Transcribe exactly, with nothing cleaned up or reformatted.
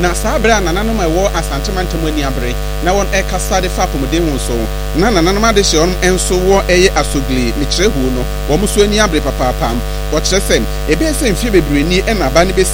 na saa bra nananom a ɛwɔ asantemantam ani abere na wɔn ɛkasa de fa apɔmuden ho so na nananom ade hyɛ wɔn enso wɔ ɛyɛ asogli ne kyerɛ hu no wɔn so ani abere papaapam wɔkyerɛ sɛ ebe sɛ mfie bebree ni ɛna aba ne